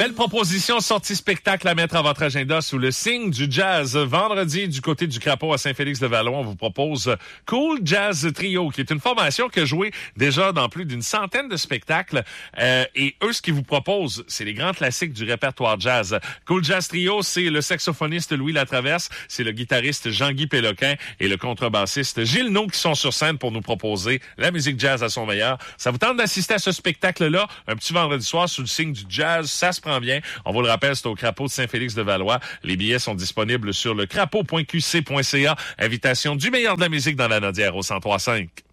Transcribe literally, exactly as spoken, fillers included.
Belle proposition, sortie spectacle à mettre à votre agenda sous le signe du jazz. Vendredi, du côté du Crapaud à Saint-Félix-de-Vallon, on vous propose Cool Jazz Trio, qui est une formation qui a joué déjà dans plus d'une centaine de spectacles. Euh, et eux, ce qu'ils vous proposent, c'est les grands classiques du répertoire jazz. Cool Jazz Trio, c'est le saxophoniste Louis Latraverse, c'est le guitariste Jean-Guy Péloquin et le contrebassiste Gilles Naud qui sont sur scène pour nous proposer la musique jazz à son meilleur. Ça vous tente d'assister à ce spectacle-là, un petit vendredi soir sous le signe du jazz, ça se prend bien. On vous le rappelle, c'est au Crapaud de Saint-Félix-de-Valois. Les billets sont disponibles sur le crapaud point q c point c a. Invitation du meilleur de la musique dans la Nodière au cent trois virgule cinq.